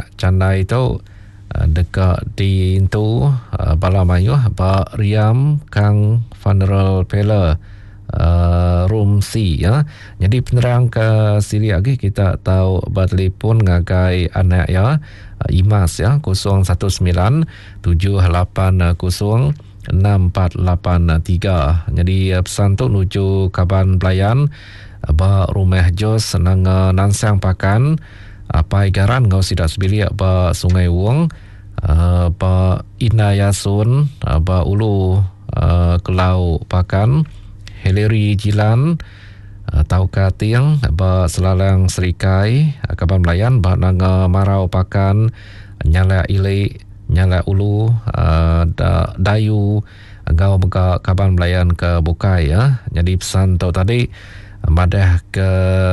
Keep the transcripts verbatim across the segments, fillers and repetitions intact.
anak canai tu uh, dekat di itu uh, Balamayuh ba Riam Kang Funeral Parlour uh, room C ya. Jadi penerang ke sini lagi kita tahu bertelefon ngagai anak ya uh, Imas ya kosong satu sembilan tujuh lapan kosong enam empat lapan tiga. Jadi uh, pesan tu nuju Kaban Pelayan uh, ba rumah Jos nang uh, nansang pakan apa igaran ngau sidak sebilik ba Sungai Wong uh, ba Inayasun uh, ba Ulu uh, Kelau Pakan Hillary Jilan uh, Tau Katiang ba Selalang Serikai uh, Kaban Melayan ba nang uh, Marau Pakan Nyala Ile Nyala Ulu uh, da, Dayu ngau beka Kaban Melayan ke Bukai ya. Jadi pesan tu tadi uh, madah ke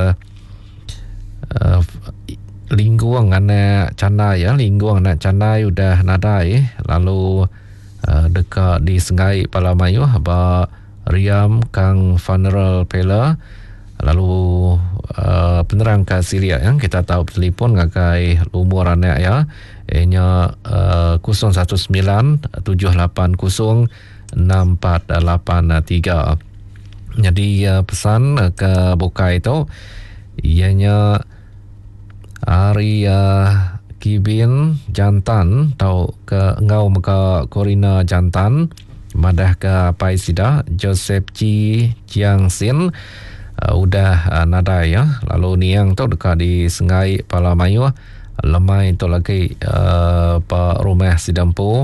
uh, Lingguang anak canai ya, lingguang anak canai udah nadai lalu uh, dekat di Sengai Balamayuh ba Riam Kang Funeral Parlour lalu uh, penerang ke Siria yang kita tahu telefon ngagai umur anak ya ianya uh, kosong satu sembilan tujuh lapan kosong enam empat lapan tiga. Jadi uh, pesan uh, ke Bukai itu ianya Ari uh, Kibin Jantan tau ke ngau meka Korina Jantan madah ke Pai Sida Joseph Chi Chiang Sin uh, udah uh, nadai ya. Lalu niang tu dekat di Sengai Balamayuh lemai tu lagi uh, pa rumah Sidampu.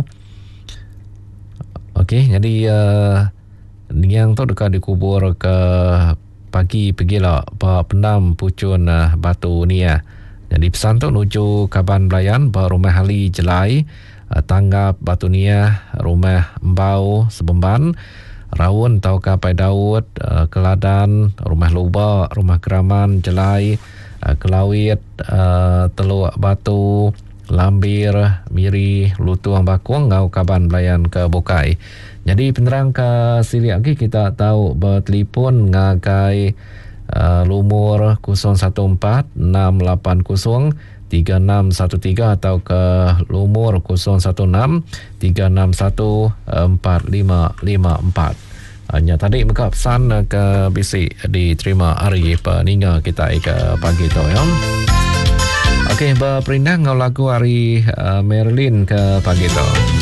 Okey, jadi uh, niang tu dekat dikubur ke pagi pergilah pa Pendam Pucun uh, Batu ni ya. Jadi pesan tu nuju Kaban Belayan ba rumah Hali Jelai uh, Tanggap Batu Nia rumah Mbau Sebemban Rawun Tau Kapai Daud uh, Keladan rumah Luba rumah Keraman Jelai uh, Kelawit uh, Teluk Batu Lambir Miri Lutuang Bakung ngau Kaban Belayan ke Bukai. Jadi penerang ke sini lagi kita tahu bertelefon ngagai Uh, lumur kosong satu empat enam lapan kosong tiga enam satu tiga atau ke lumur kosong satu enam tiga enam satu empat lima lima empat. Hanya tadi muka pesan ke bisi diterima hari peninga kita ke pagi tu ya. Okey, berperindah ngau lagu hari uh, Merlin ke pagi tu.